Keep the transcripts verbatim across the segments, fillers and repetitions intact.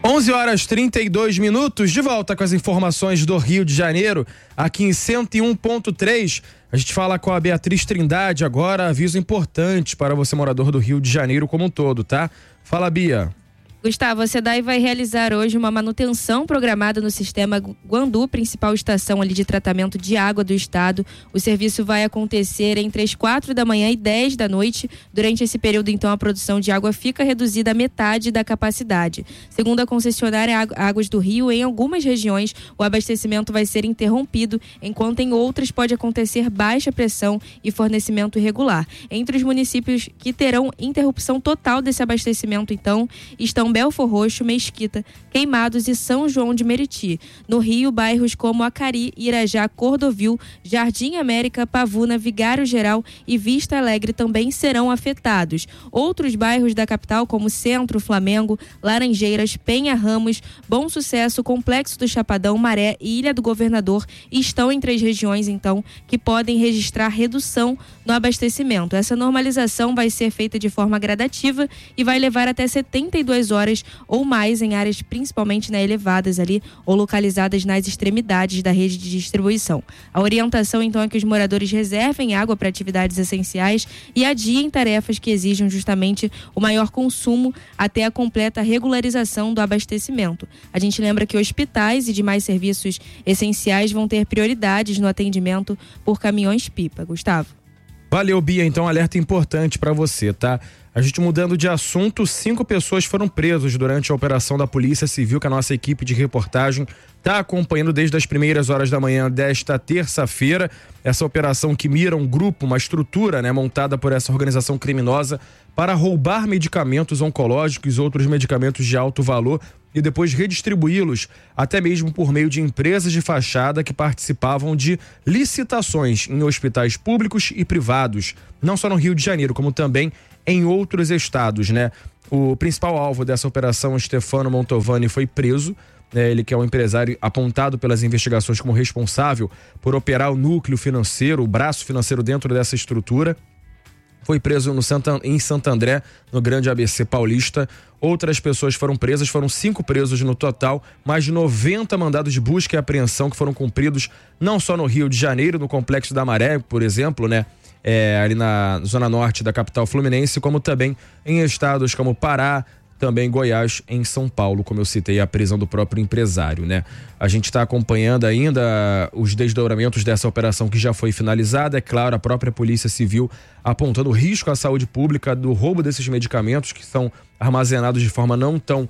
onze horas e trinta e dois minutos, de volta com as informações do Rio de Janeiro, aqui em cento e um ponto três. A gente fala com a Beatriz Trindade agora, aviso importante para você morador do Rio de Janeiro como um todo, tá? Fala, Bia. Gustavo, a SEDAI vai realizar hoje uma manutenção programada no sistema Guandu, principal estação ali de tratamento de água do estado. O serviço vai acontecer entre as quatro da manhã e dez da noite. Durante esse período, então, a produção de água fica reduzida à metade da capacidade. Segundo a concessionária Águas do Rio, em algumas regiões o abastecimento vai ser interrompido, enquanto em outras pode acontecer baixa pressão e fornecimento irregular. Entre os municípios que terão interrupção total desse abastecimento, então, estão Belfor Roxo, Mesquita, Queimados e São João de Meriti. No Rio, bairros como Acari, Irajá, Cordovil, Jardim América, Pavuna, Vigário Geral e Vista Alegre também serão afetados. Outros bairros da capital, como Centro, Flamengo, Laranjeiras, Penha Ramos, Bom Sucesso, Complexo do Chapadão, Maré e Ilha do Governador, estão entre as regiões, então, que podem registrar redução no abastecimento. Essa normalização vai ser feita de forma gradativa e vai levar até setenta e duas horas ou mais em áreas principalmente, né, elevadas ali ou localizadas nas extremidades da rede de distribuição. A orientação então é que os moradores reservem água para atividades essenciais e adiem tarefas que exijam justamente o maior consumo até a completa regularização do abastecimento. A gente lembra que hospitais e demais serviços essenciais vão ter prioridades no atendimento por caminhões-pipa. Gustavo. Valeu, Bia. Então, alerta importante para você, tá? A gente mudando de assunto, cinco pessoas foram presas durante a operação da Polícia Civil que a nossa equipe de reportagem está acompanhando desde as primeiras horas da manhã desta terça-feira. Essa operação que mira um grupo, uma estrutura, né, montada por essa organização criminosa para roubar medicamentos oncológicos e outros medicamentos de alto valor e depois redistribuí-los, até mesmo por meio de empresas de fachada que participavam de licitações em hospitais públicos e privados, não só no Rio de Janeiro, como também em outros estados, né? O principal alvo dessa operação, Stefano Montovani, foi preso, né? Ele que é um empresário apontado pelas investigações como responsável por operar o núcleo financeiro, o braço financeiro dentro dessa estrutura. Foi preso no Santa, em Santo André, no Grande A B C Paulista. Outras pessoas foram presas, foram cinco presos no total, mais de noventa mandados de busca e apreensão que foram cumpridos não só no Rio de Janeiro, no Complexo da Maré, por exemplo, né? É, ali na zona norte da capital fluminense, como também em estados como Pará, também Goiás, em São Paulo, como eu citei, a prisão do próprio empresário, né? A gente está acompanhando ainda os desdobramentos dessa operação que já foi finalizada. É claro, a própria Polícia Civil apontando o risco à saúde pública do roubo desses medicamentos que são armazenados de forma não tão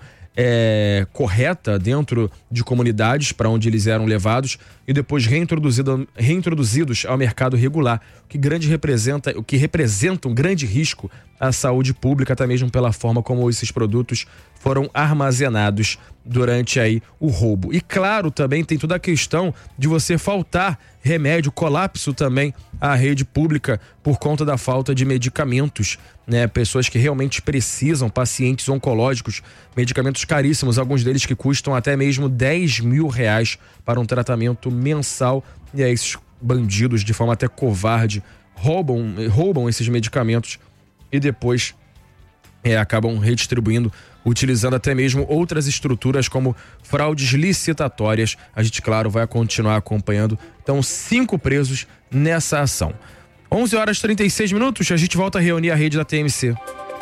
É, correta dentro de comunidades para onde eles eram levados e depois reintroduzido, reintroduzidos ao mercado regular, o que, grande representa, o que representa um grande risco à saúde pública, até mesmo pela forma como esses produtos foram armazenados durante aí o roubo. E claro, também tem toda a questão de você faltar remédio, colapso também à rede pública por conta da falta de medicamentos, né? Pessoas que realmente precisam, pacientes oncológicos, medicamentos caríssimos, alguns deles que custam até mesmo dez mil reais para um tratamento mensal. E aí esses bandidos, de forma até covarde, roubam, roubam esses medicamentos e depois é, acabam redistribuindo, utilizando até mesmo outras estruturas como fraudes licitatórias. A gente, claro, vai continuar acompanhando. Então, cinco presos nessa ação. onze horas e trinta e seis minutos, a gente volta a reunir a rede da T M C.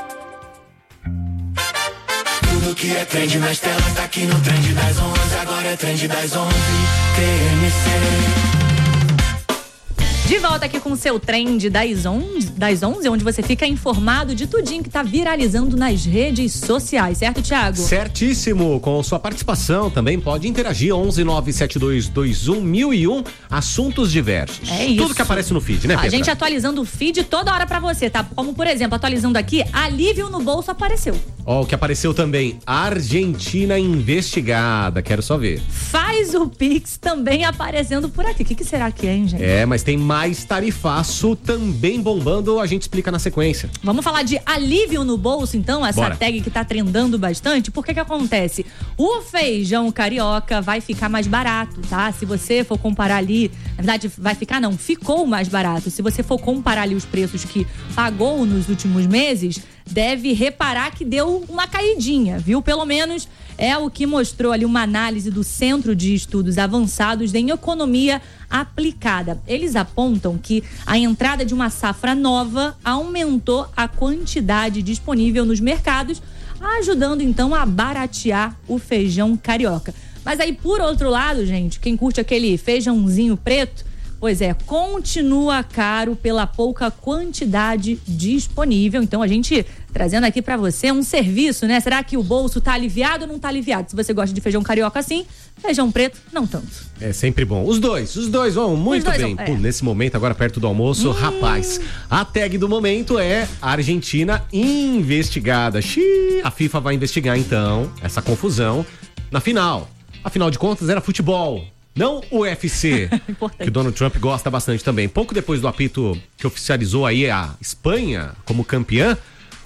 Tudo que é trend nas telas tá aqui no Trend das onze. Agora é Trend das onze, T M C. De volta aqui com o seu Trend das onze, das onze, onde você fica informado de tudinho que tá viralizando nas redes sociais, certo, Thiago? Certíssimo, com sua participação também pode interagir, onze nove sete dois dois um mil e um, assuntos diversos. É isso. Tudo que aparece no feed, né, Pedro? A gente atualizando o feed toda hora pra você, tá? Como, por exemplo, atualizando aqui, alívio no bolso apareceu. Ó, o que apareceu também, Argentina investigada, quero só ver. Faz o Pix também aparecendo por aqui. O que, que será que é, hein, gente? É, mas tem mais tarifaço também bombando, a gente explica na sequência. Vamos falar de alívio no bolso, então, essa Bora. tag que tá trendando bastante. Por que que acontece? O feijão carioca vai ficar mais barato, tá? Se você for comparar ali, na verdade, vai ficar não, ficou mais barato. Se você for comparar ali os preços que pagou nos últimos meses, deve reparar que deu uma caidinha, viu? Pelo menos É o que mostrou ali uma análise do Centro de Estudos Avançados em Economia Aplicada. Eles apontam que a entrada de uma safra nova aumentou a quantidade disponível nos mercados, ajudando então a baratear o feijão carioca. Mas aí, por outro lado, gente, quem curte aquele feijãozinho preto, pois é, continua caro pela pouca quantidade disponível. Então, a gente trazendo aqui pra você um serviço, né? Será que o bolso tá aliviado ou não tá aliviado? Se você gosta de feijão carioca assim, feijão preto, não tanto. É sempre bom. Os dois, os dois vão muito dois bem. vão, Pô, é. nesse momento, agora perto do almoço, hum. rapaz, a tag do momento é a Argentina investigada. Xiii, a FIFA vai investigar, então, essa confusão na final. Afinal de contas, era futebol. Não o U F C, que o Donald Trump gosta bastante também. Pouco depois do apito que oficializou aí a Espanha como campeã,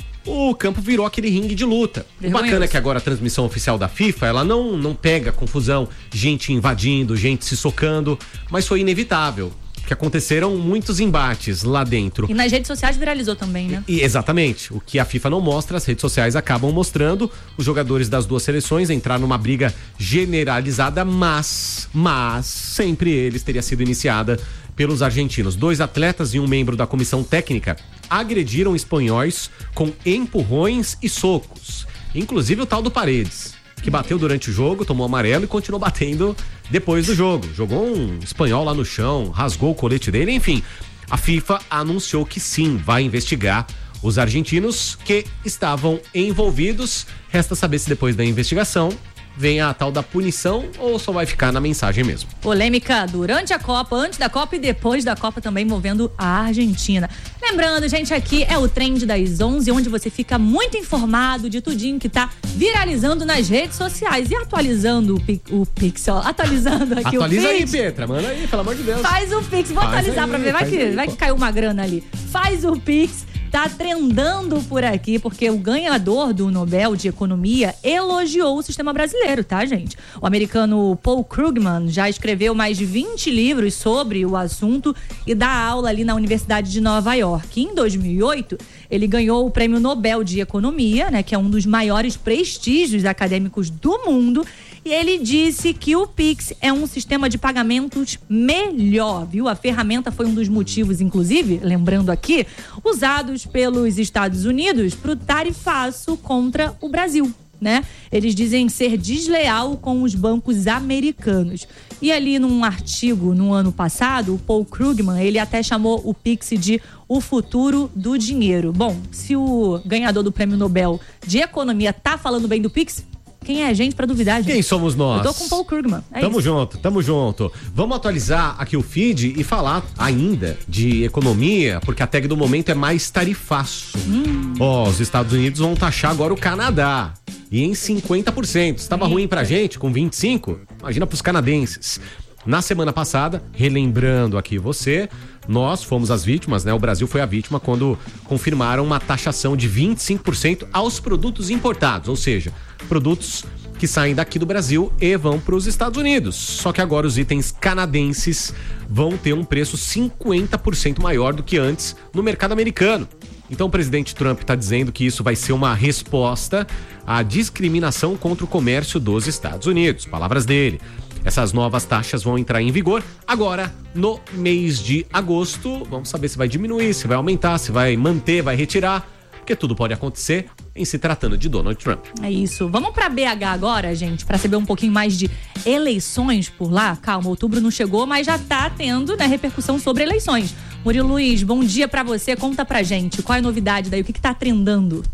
o campo virou aquele ringue de luta. O bacana é que agora a transmissão oficial da FIFA, ela não, não pega confusão, gente invadindo, gente se socando, mas foi inevitável, que aconteceram muitos embates lá dentro. E nas redes sociais viralizou também, né? E, exatamente. O que a FIFA não mostra, as redes sociais acabam mostrando. Os jogadores das duas seleções entraram numa briga generalizada, mas, mas, sempre eles teria sido iniciada pelos argentinos. Dois atletas e um membro da comissão técnica agrediram espanhóis com empurrões e socos. Inclusive o tal do Paredes, que bateu durante o jogo, tomou amarelo e continuou batendo depois do jogo. Jogou um espanhol lá no chão, rasgou o colete dele, enfim. A FIFA anunciou que sim, vai investigar os argentinos que estavam envolvidos. Resta saber se depois da investigação vem a tal da punição ou só vai ficar na mensagem mesmo. Polêmica durante a Copa, antes da Copa e depois da Copa também envolvendo a Argentina. Lembrando, gente, aqui é o Trend das onze, onde você fica muito informado de tudinho que tá viralizando nas redes sociais e atualizando o, pi, o Pix, ó, atualizando aqui Atualiza o Pix. aí, Petra, manda aí, pelo amor de Deus. Faz o Pix, vou faz atualizar aí, pra ver, vai que, aí, vai que caiu uma grana ali. Faz o Pix. Tá trendando por aqui, porque o ganhador do Nobel de Economia elogiou o sistema brasileiro, tá, gente? O americano Paul Krugman já escreveu mais de vinte livros sobre o assunto e dá aula ali na Universidade de Nova York. Em dois mil e oito, ele ganhou o Prêmio Nobel de Economia, né, que é um dos maiores prestígios acadêmicos do mundo. E ele disse que o Pix é um sistema de pagamentos melhor, viu? A ferramenta foi um dos motivos, inclusive, lembrando aqui, usados pelos Estados Unidos para o tarifaço contra o Brasil, né? Eles dizem ser desleal com os bancos americanos. E ali num artigo no ano passado, o Paul Krugman, ele até chamou o Pix de o futuro do dinheiro. Bom, se o ganhador do Prêmio Nobel de Economia tá falando bem do Pix, quem é a gente pra duvidar, gente? Quem somos nós? Eu tô com o Paul Krugman. É tamo isso. junto, tamo junto. Vamos atualizar aqui o feed e falar ainda de economia, porque a tag do momento é mais tarifaço. Hum. Ó, os Estados Unidos vão taxar agora o Canadá. E em cinquenta por cento. Estava ruim pra gente, com vinte e cinco por cento. Imagina pros canadenses. Na semana passada, relembrando aqui você, nós fomos as vítimas, né? O Brasil foi a vítima quando confirmaram uma taxação de vinte e cinco por cento aos produtos importados, ou seja, produtos que saem daqui do Brasil e vão para os Estados Unidos. Só que agora os itens canadenses vão ter um preço cinquenta por cento maior do que antes no mercado americano. Então o presidente Trump está dizendo que isso vai ser uma resposta à discriminação contra o comércio dos Estados Unidos. Palavras dele. Essas novas taxas vão entrar em vigor agora no mês de agosto. Vamos saber se vai diminuir, se vai aumentar, se vai manter, vai retirar, porque tudo pode acontecer em se tratando de Donald Trump. É isso. Vamos pra B H agora, gente, pra saber um pouquinho mais de eleições por lá. Calma, outubro não chegou, mas já tá tendo, né, repercussão sobre eleições. Murilo Luiz, bom dia pra você. Conta pra gente, qual é a novidade daí? O que que tá trendando?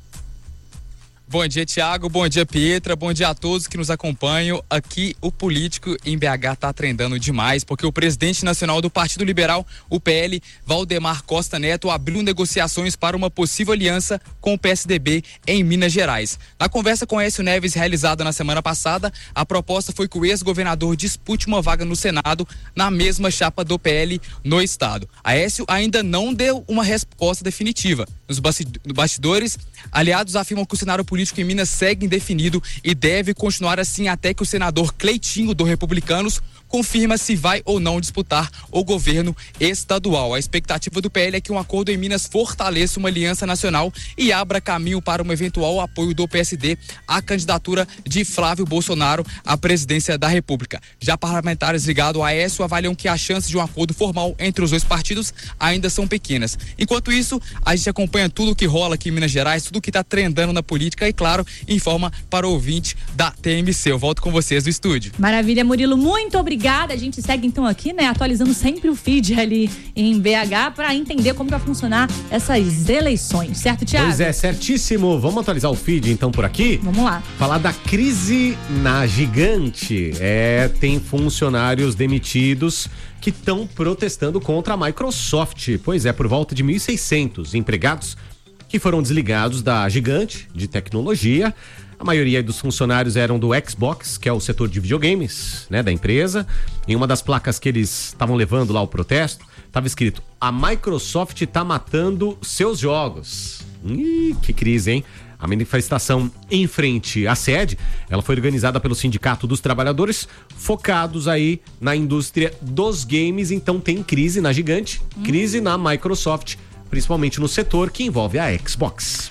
Bom dia, Thiago. Bom dia, Pietra. Bom dia a todos que nos acompanham. Aqui, o político em B H tá trendando demais, porque o presidente nacional do Partido Liberal, o P L, Valdemar Costa Neto, abriu negociações para uma possível aliança com o P S D B em Minas Gerais. Na conversa com Aécio Neves, realizada na semana passada, a proposta foi que o ex-governador dispute uma vaga no Senado na mesma chapa do P L no estado. Aécio ainda não deu uma resposta definitiva. Nos bastidores, aliados afirmam que o cenário político em Minas segue indefinido e deve continuar assim até que o senador Cleitinho, do Republicanos, confirma se vai ou não disputar o governo estadual. A expectativa do P L é que um acordo em Minas fortaleça uma aliança nacional e abra caminho para um eventual apoio do P S D à candidatura de Flávio Bolsonaro à presidência da República. Já parlamentares ligados a Aécio avaliam que as chances de um acordo formal entre os dois partidos ainda são pequenas. Enquanto isso, a gente acompanha tudo o que rola aqui em Minas Gerais, tudo que está trendando na política e, claro, informa para o ouvinte da T M C. Eu volto com vocês do estúdio. Maravilha, Murilo, muito obrigada. A gente segue então aqui, né, atualizando sempre o feed ali em B H para entender como vai funcionar essas eleições, certo, Thiago? Pois é, certíssimo. Vamos atualizar o feed então por aqui? Vamos lá. Falar da crise na Gigante. É, tem funcionários demitidos que estão protestando contra a Microsoft. Pois é, por volta de mil e seiscentos empregados que foram desligados da Gigante de tecnologia. A maioria dos funcionários eram do Xbox, que é o setor de videogames, né, da empresa. Em uma das placas que eles estavam levando lá o protesto, estava escrito: a Microsoft está matando seus jogos. Ih, que crise, hein? A manifestação em frente à sede, ela foi organizada pelo Sindicato dos Trabalhadores, focados aí na indústria dos games. Então tem crise na Gigante, hum. crise na Microsoft, principalmente no setor que envolve a Xbox.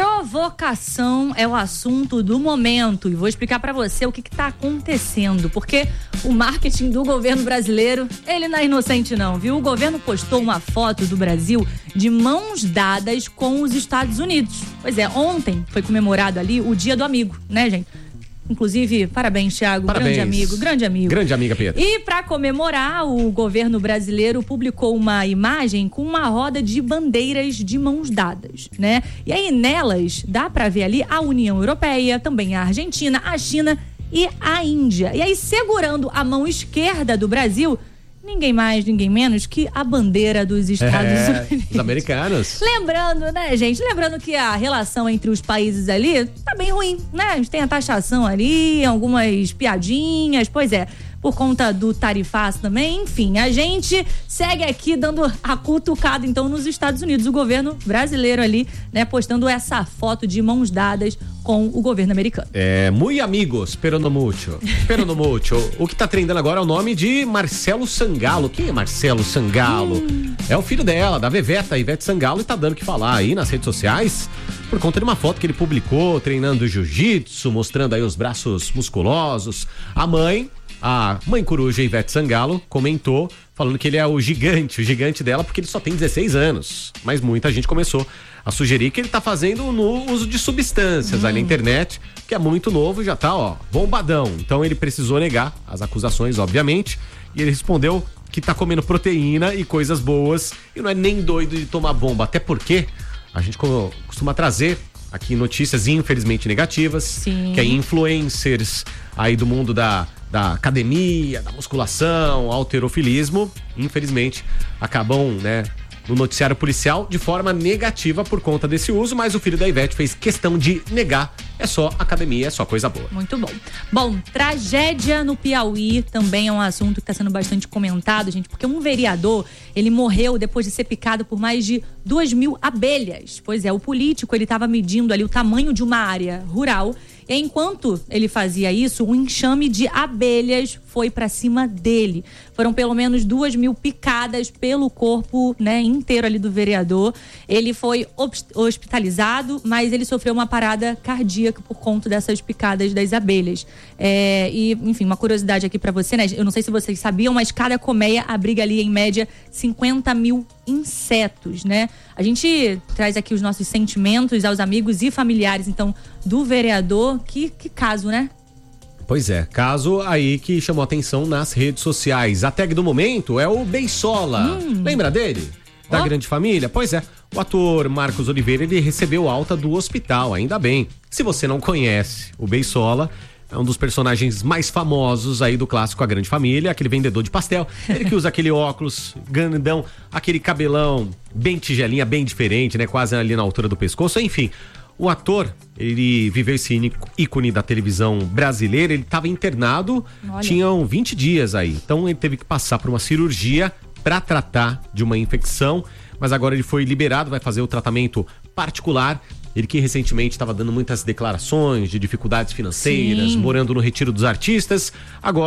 Provocação é o assunto do momento e vou explicar pra você o que que tá acontecendo, porque o marketing do governo brasileiro, ele não é inocente não, viu? O governo postou uma foto do Brasil de mãos dadas com os Estados Unidos. Pois é, ontem foi comemorado ali o Dia do Amigo, né, gente? Inclusive, parabéns, Thiago, parabéns. grande amigo, grande amigo. Grande amiga, Pedro. E para comemorar, o governo brasileiro publicou uma imagem com uma roda de bandeiras de mãos dadas, né? E aí nelas dá para ver ali a União Europeia, também a Argentina, a China e a Índia. E aí segurando a mão esquerda do Brasil, ninguém mais, ninguém menos que a bandeira dos Estados é, Unidos. Os americanos. Lembrando, né, gente? Lembrando que a relação entre os países ali tá bem ruim, né? A gente tem a taxação ali, algumas piadinhas, pois é. Por conta do tarifaço também, enfim, a gente segue aqui dando a cutucada então nos Estados Unidos, o governo brasileiro ali, né, postando essa foto de mãos dadas com o governo americano. É, muy amigos, pero no mucho, pero no mucho. O que tá trendando agora é o nome de Marcelo Sangalo. Quem é Marcelo Sangalo? Hum. É o filho dela, da Veveta, Ivete Sangalo, e tá dando o que falar aí nas redes sociais por conta de uma foto que ele publicou treinando jiu-jitsu, mostrando aí os braços musculosos. A mãe A mãe coruja Ivete Sangalo comentou, falando que ele é o gigante, o gigante dela, porque ele só tem dezesseis anos. Mas muita gente começou a sugerir que ele tá fazendo no uso de substâncias hum. aí na internet, que é muito novo, já tá, ó, bombadão. Então ele precisou negar as acusações, obviamente, e ele respondeu que tá comendo proteína e coisas boas e não é nem doido de tomar bomba, até porque a gente costuma trazer aqui notícias infelizmente negativas, Sim. que é influencers aí do mundo da da academia, da musculação, halterofilismo, infelizmente, acabam, né, no noticiário policial de forma negativa por conta desse uso, mas o filho da Ivete fez questão de negar. É só academia, é só coisa boa. Muito bom. Bom, tragédia no Piauí também é um assunto que está sendo bastante comentado, gente, porque um vereador, ele morreu depois de ser picado por mais de duas mil abelhas. Pois é, o político, ele estava medindo ali o tamanho de uma área rural. E enquanto ele fazia isso, um enxame de abelhas foi para cima dele. Foram pelo menos duas mil picadas pelo corpo, né, inteiro ali do vereador. Ele foi hospitalizado, mas ele sofreu uma parada cardíaca por conta dessas picadas das abelhas. É, e, enfim, uma curiosidade aqui para você, né? Eu não sei se vocês sabiam, mas cada colmeia abriga ali, em média, cinquenta mil insetos, né? A gente traz aqui os nossos sentimentos aos amigos e familiares, então, do vereador. Que, que caso, né? Pois é, caso aí que chamou atenção nas redes sociais. A tag do momento é o Beisola. Hum. Lembra dele? Da oh. Grande Família? Pois é, o ator Marcos Oliveira, ele recebeu alta do hospital, ainda bem. Se você não conhece o Beisola, é um dos personagens mais famosos aí do clássico A Grande Família, aquele vendedor de pastel. Ele que usa aquele óculos grandão, aquele cabelão bem tigelinha, bem diferente, né? Quase ali na altura do pescoço, enfim. O ator, ele viveu esse ícone da televisão brasileira, ele estava internado, Olha. tinham vinte dias aí. Então ele teve que passar por uma cirurgia para tratar de uma infecção, mas agora ele foi liberado, vai fazer o tratamento particular. Ele que recentemente estava dando muitas declarações de dificuldades financeiras, Sim. morando no Retiro dos Artistas. Agora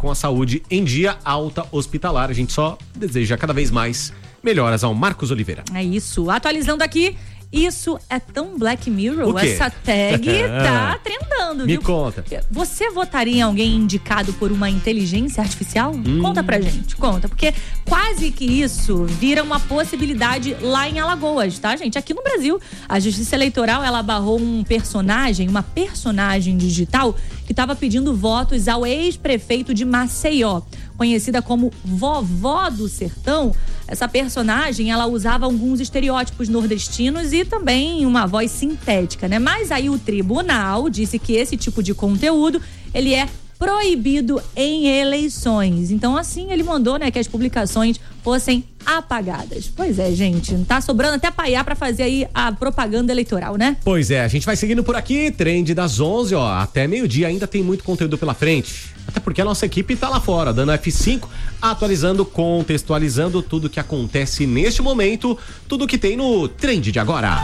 com a saúde em dia, alta hospitalar. A gente só deseja cada vez mais melhoras ao Marcos Oliveira. É isso. Atualizando aqui, isso é tão Black Mirror, O quê? essa tag tá trendando, Me viu? conta. Você votaria em alguém indicado por uma inteligência artificial? Hum. Conta pra gente, conta. Porque quase que isso vira uma possibilidade lá em Alagoas, tá, gente? Aqui no Brasil, a Justiça Eleitoral, ela barrou um personagem, uma personagem digital que estava pedindo votos ao ex-prefeito de Maceió. Conhecida como Vovó do Sertão, essa personagem, ela usava alguns estereótipos nordestinos e também uma voz sintética, né? Mas aí o tribunal disse que esse tipo de conteúdo, ele é proibido em eleições. Então, assim, ele mandou, né, que as publicações fossem apagadas. Pois é, gente, tá sobrando até paiá pra fazer aí a propaganda eleitoral, né? Pois é, a gente vai seguindo por aqui, trend das onze, ó, até meio-dia ainda tem muito conteúdo pela frente. Até porque a nossa equipe tá lá fora, dando F cinco, atualizando, contextualizando tudo que acontece neste momento, tudo que tem no trend de agora.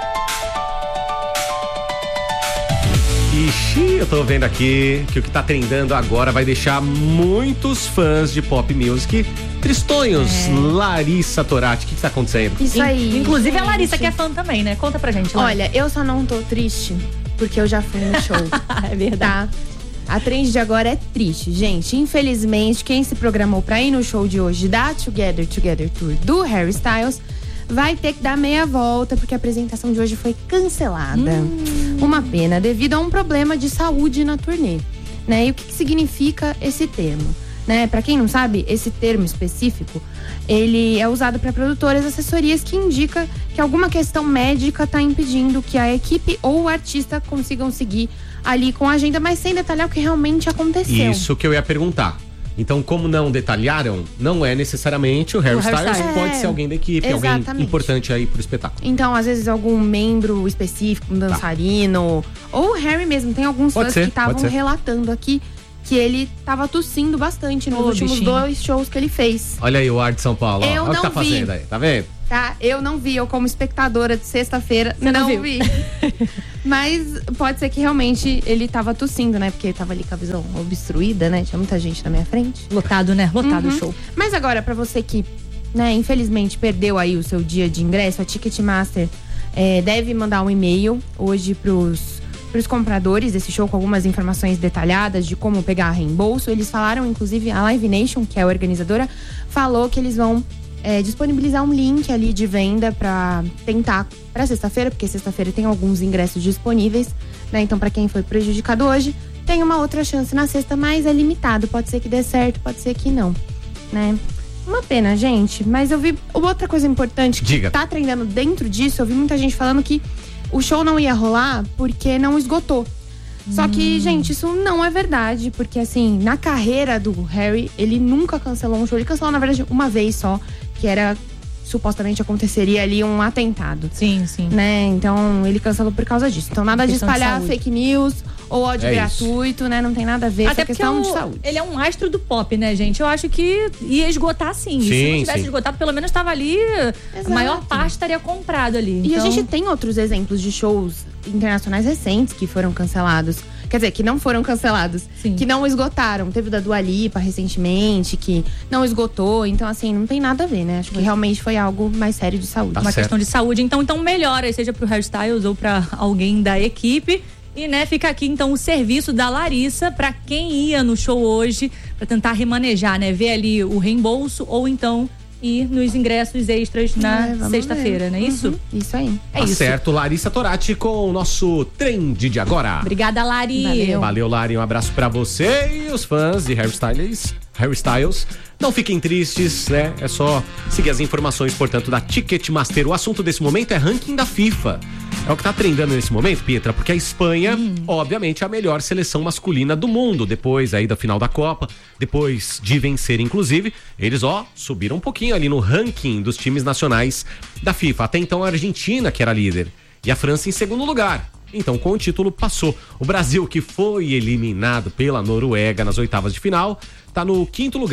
Ixi, eu tô vendo aqui que o que tá trendando agora vai deixar muitos fãs de pop music tristonhos. É. Larissa Torati, o que que tá acontecendo? Isso aí. Inclusive gente. a Larissa que é fã também, né? Conta pra gente, Larissa. Olha, eu só não tô triste porque eu já fui no show. É verdade. Tá? A trend de agora é triste, gente. Infelizmente, quem se programou pra ir no show de hoje da Together Together Tour do Harry Styles vai ter que dar meia volta, porque a apresentação de hoje foi cancelada. Hum. Uma pena, devido a um problema de saúde na turnê. Né? E o que, que significa esse termo? Né? Para quem não sabe, esse termo específico, ele é usado para produtoras e assessorias que indica que alguma questão médica está impedindo que a equipe ou o artista consigam seguir ali com a agenda, mas sem detalhar o que realmente aconteceu. Isso que eu ia perguntar. Então, como não detalharam, não é necessariamente o Harry O Harry Styles, Styles. pode É, ser alguém da equipe, exatamente. alguém importante aí pro espetáculo. Então, às vezes, algum membro específico, um dançarino, tá. Ou o Harry mesmo. Tem alguns pode fãs ser, que estavam relatando aqui que ele tava tossindo bastante nos Ô, últimos bichinho. dois shows que ele fez. Olha aí o ar de São Paulo, ó. Eu Olha o que não tá vi. fazendo aí, tá vendo? Tá? Eu não vi, eu como espectadora de sexta-feira, Você não não, viu? vi. Mas pode ser que realmente ele tava tossindo, né? Porque ele tava ali com a visão obstruída, né? Tinha muita gente na minha frente. Lotado, né? Lotado o Uhum. show. Mas agora, pra você que, né, infelizmente perdeu aí o seu dia de ingresso, a Ticketmaster é, deve mandar um e-mail hoje pros, pros compradores desse show com algumas informações detalhadas de como pegar reembolso. Eles falaram, inclusive, a Live Nation, que é a organizadora, falou que eles vão é, disponibilizar um link ali de venda pra tentar pra sexta-feira, porque sexta-feira tem alguns ingressos disponíveis, né? Então, pra quem foi prejudicado hoje, tem uma outra chance na sexta, mas é limitado. Pode ser que dê certo, pode ser que não, né? Uma pena, gente. Mas eu vi outra coisa importante que Diga. tá trendando dentro disso. Eu vi muita gente falando que o show não ia rolar porque não esgotou. Só que, gente, isso não é verdade. Porque, assim, na carreira do Harry, ele nunca cancelou um show. Ele cancelou, na verdade, uma vez só, que era... supostamente aconteceria ali um atentado. Sim, sim. Né? Então, ele cancelou por causa disso. Então, nada de Questão de espalhar saúde. fake news ou ódio É gratuito, né? Não tem nada a ver com Até a porque questão o- de saúde. ele é um astro do pop, né, gente? Eu acho que ia esgotar sim. E se Sim, não tivesse sim. esgotado, pelo menos estava ali, a Exato. maior parte estaria comprado ali. E a Então, gente tem outros exemplos de shows internacionais recentes que foram cancelados. Quer dizer, que não foram cancelados. Sim. Que não esgotaram. Teve o da Dua Lipa recentemente, que não esgotou. Então, assim, não tem nada a ver, né? Acho que realmente foi algo mais sério de saúde. Tá uma certo. questão de saúde. Então, então melhora, seja pro Harry Styles ou pra alguém da equipe. E, né, fica aqui, então, o serviço da Larissa pra quem ia no show hoje, pra tentar remanejar, né? Ver ali o reembolso ou então ir nos ingressos extras na É, vamos sexta-feira, ver. não é isso? Uhum, isso aí. É tá isso. certo, Larissa Torati com o nosso trend de agora. Obrigada, Lari. Valeu. Valeu, Lari, um abraço pra você e os fãs de Harry Styles. Harry Styles. Não fiquem tristes, né? É só seguir as informações, portanto, da Ticketmaster. O assunto desse momento é ranking da FIFA. É o que tá trendando nesse momento, Pietra, porque a Espanha, hum. obviamente, é a melhor seleção masculina do mundo. Depois aí da final da Copa, depois de vencer, inclusive, eles, ó, subiram um pouquinho ali no ranking dos times nacionais da FIFA. Até então a Argentina, que era líder, e a França em segundo lugar. Então, com o título, passou. O Brasil, que foi eliminado pela Noruega nas oitavas de final, tá no quinto lugar.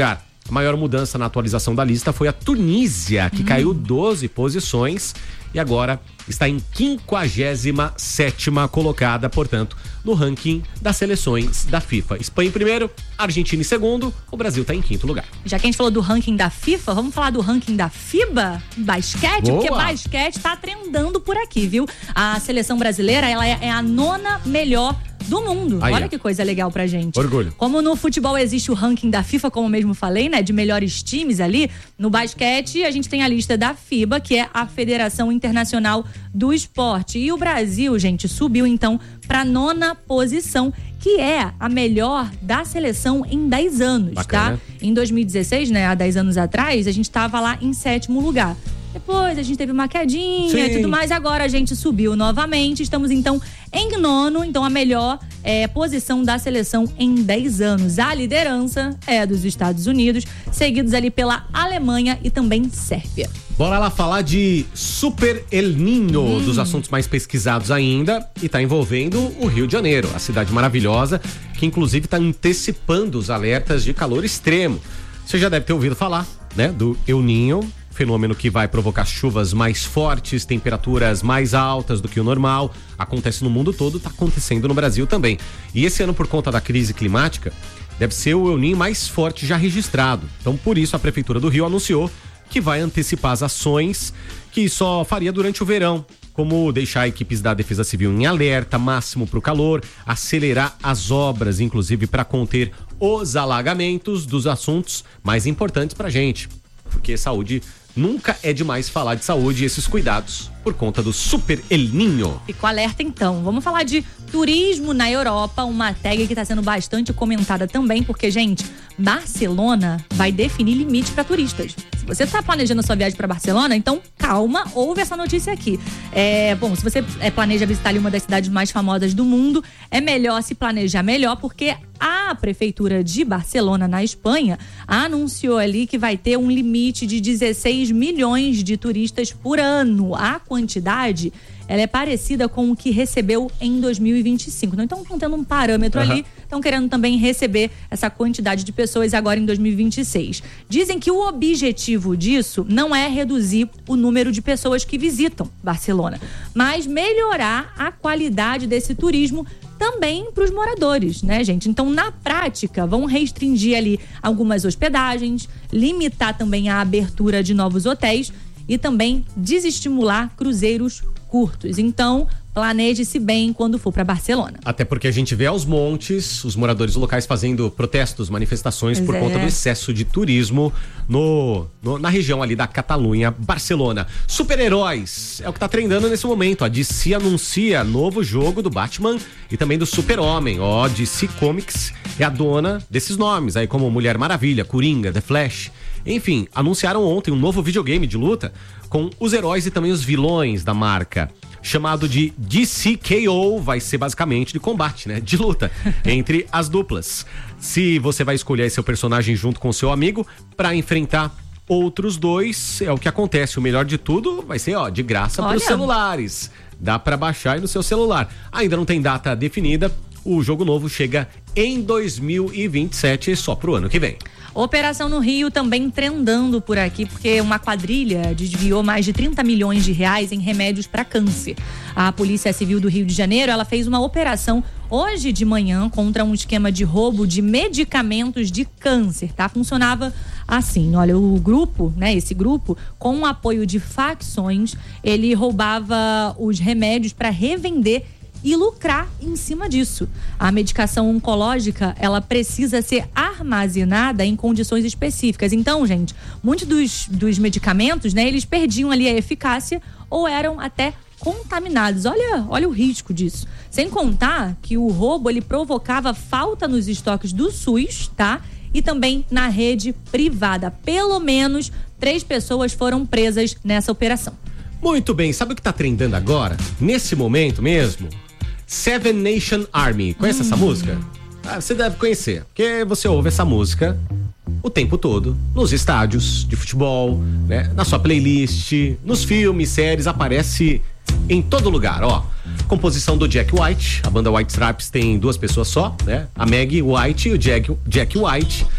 A maior mudança na atualização da lista foi a Tunísia, que hum. caiu doze posições e agora está em quinquagésima sétima colocada, portanto, no ranking das seleções da FIFA. Espanha em primeiro, Argentina em segundo, o Brasil está em quinto lugar. Já que a gente falou do ranking da FIFA, vamos falar do ranking da FIBA, basquete, Boa. Porque basquete está trendando por aqui, viu? A seleção brasileira, ela é a nona melhor do mundo. Aí, Olha ó. que coisa legal pra gente. Orgulho. Como no futebol existe o ranking da FIFA, como eu mesmo falei, né, de melhores times ali, no basquete a gente tem a lista da FIBA, que é a Federação Internacional do Esporte. E o Brasil, gente, subiu então pra nona posição, que é a melhor da seleção em dez anos, Bacana. tá? Em dois mil e dezesseis, né, há dez anos atrás, a gente tava lá em sétimo lugar. Depois a gente teve uma quedinha Sim. e tudo mais. Agora a gente subiu novamente. Estamos então em nono. Então a melhor é, posição da seleção em dez anos. A liderança é dos Estados Unidos, seguidos ali pela Alemanha e também Sérvia. Bora lá falar de Super El Niño, hum. dos assuntos mais pesquisados ainda, e tá envolvendo o Rio de Janeiro, a cidade maravilhosa, que inclusive tá antecipando os alertas de calor extremo. Você já deve ter ouvido falar, né, do El Niño, fenômeno que vai provocar chuvas mais fortes, temperaturas mais altas do que o normal. Acontece no mundo todo, está acontecendo no Brasil também. E esse ano, por conta da crise climática, deve ser o El Niño mais forte já registrado. Então, por isso, a Prefeitura do Rio anunciou que vai antecipar as ações que só faria durante o verão, como deixar equipes da Defesa Civil em alerta máximo para o calor, acelerar as obras, inclusive para conter os alagamentos, dos assuntos mais importantes para a gente. Porque saúde, nunca é demais falar de saúde e esses cuidados por conta do Super El Niño. Ficou alerta então. Vamos falar de turismo na Europa, uma tag que está sendo bastante comentada também, porque, gente, Barcelona vai definir limite para turistas. Se você está planejando a sua viagem para Barcelona, então calma, ouve essa notícia aqui. É, bom, se você é, planeja visitar ali uma das cidades mais famosas do mundo, é melhor se planejar melhor, porque a Prefeitura de Barcelona, na Espanha, anunciou ali que vai ter um limite de dezesseis milhões de turistas por ano. A quantidade, ela é parecida com o que recebeu em dois mil e vinte e cinco. Então, estão tendo um parâmetro uhum. ali, estão querendo também receber essa quantidade de pessoas agora em dois mil e vinte e seis. Dizem que o objetivo disso não é reduzir o número de pessoas que visitam Barcelona, mas melhorar a qualidade desse turismo também para os moradores, né, gente? Então, na prática, vão restringir ali algumas hospedagens, limitar também a abertura de novos hotéis e também desestimular cruzeiros curtos. Então, planeje-se bem quando for para Barcelona. Até porque a gente vê aos montes os moradores locais fazendo protestos, manifestações pois por é. conta do excesso de turismo no, no, na região ali da Catalunha, Barcelona. Super-heróis é o que tá trendando nesse momento. A D C anuncia novo jogo do Batman e também do Super-Homem. Ó, D C Comics é a dona desses nomes, aí como Mulher Maravilha, Coringa, The Flash. Enfim, anunciaram ontem um novo videogame de luta com os heróis e também os vilões da marca, chamado de D C K O. Vai ser basicamente de combate, né? De luta entre as duplas. Se você vai escolher seu personagem junto com seu amigo para enfrentar outros dois, é o que acontece. O melhor de tudo vai ser, ó, de graça para os celulares. Dá para baixar aí no seu celular. Ainda não tem data definida. O jogo novo chega em dois mil e vinte e sete, só pro ano que vem. Operação no Rio também trendando por aqui, porque uma quadrilha desviou mais de trinta milhões de reais em remédios para câncer. A Polícia Civil do Rio de Janeiro, ela fez uma operação hoje de manhã contra um esquema de roubo de medicamentos de câncer, tá? Funcionava assim, olha, o grupo, né, esse grupo, com o apoio de facções, ele roubava os remédios para revender e lucrar em cima disso. A medicação oncológica, ela precisa ser armazenada em condições específicas. Então, gente, muitos dos, dos medicamentos, né, eles perdiam ali a eficácia ou eram até contaminados. Olha, olha o risco disso. Sem contar que o roubo, ele provocava falta nos estoques do SUS, tá? E também na rede privada. Pelo menos três pessoas foram presas nessa operação. Muito bem, sabe o que tá trendando agora? Nesse momento mesmo? Seven Nation Army. Conhece hum. essa música? Ah, você deve conhecer, porque você ouve essa música o tempo todo, nos estádios de futebol, né? Na sua playlist, nos filmes, séries, aparece em todo lugar, ó. Composição do Jack White, a banda White Stripes tem duas pessoas só, né? A Meg White e o Jack, Jack White.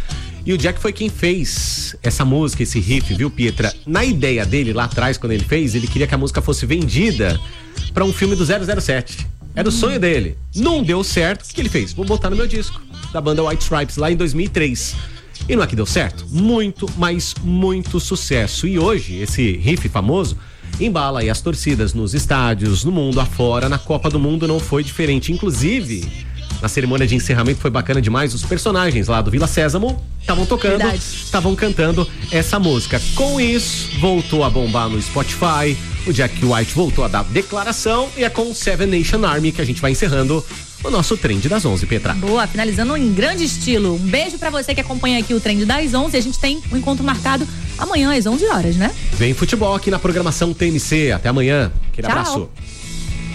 E o Jack foi quem fez essa música, esse riff, viu, Pietra? Na ideia dele, lá atrás, quando ele fez, ele queria que a música fosse vendida pra um filme do zero zero sete. Era o sonho dele. Não deu certo. O que ele fez? Vou botar no meu disco, da banda White Stripes, lá em dois mil e três. E não é que deu certo? Muito, mas muito sucesso. E hoje, esse riff famoso embala aí as torcidas nos estádios, no mundo afora. Na Copa do Mundo não foi diferente. Inclusive, na cerimônia de encerramento foi bacana demais. Os personagens lá do Vila Sésamo estavam tocando, estavam cantando essa música. Com isso, voltou a bombar no Spotify. O Jack White voltou a dar declaração. E é com Seven Nation Army que a gente vai encerrando o nosso Trend das onze, Petra. Boa, finalizando em grande estilo. Um beijo pra você que acompanha aqui o Trend das onze. A gente tem um encontro marcado amanhã às onze horas, né? Vem futebol aqui na programação T N C. Até amanhã. Aquele Tchau. abraço.